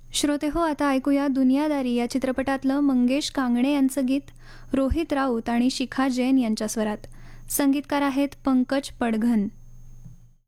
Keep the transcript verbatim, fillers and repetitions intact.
श्रोते हो, आता ऐकूया दुनियादारी या चित्रपटातलं मंगेश कांगणे यांचं गीत रोहित राऊत आणि शिखा जैन यांच्या स्वरात. संगीतकार आहेत पंकज पडघन.